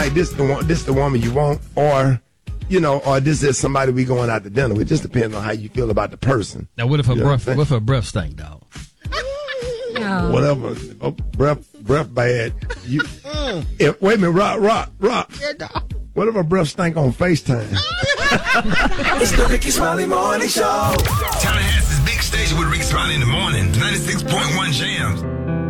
like this the woman you want, or or this is somebody we going out to dinner with. It just depends on how you feel about the person. Now, what if her breath stink, dog? No. Whatever, breath bad. Wait a minute, rock. What if her breath stink on FaceTime? It's the Ricky Smiley Morning Show. Tallahassee's big station with Ricky Smiley in the morning. 96.1 Jams.